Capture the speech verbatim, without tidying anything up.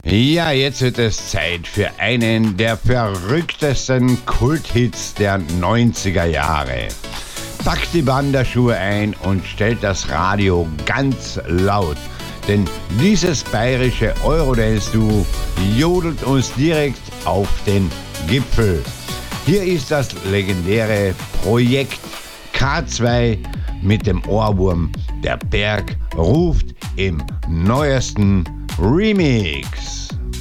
Ja, jetzt wird es Zeit für einen der verrücktesten Kulthits der neunziger Jahre. Packt die Wanderschuhe ein und stellt das Radio ganz laut, denn dieses bayerische Eurodance-Duo jodelt uns direkt auf den Gipfel. Hier ist das legendäre Projekt K zwei mit dem Ohrwurm Der Berg ruft im neuesten Remix.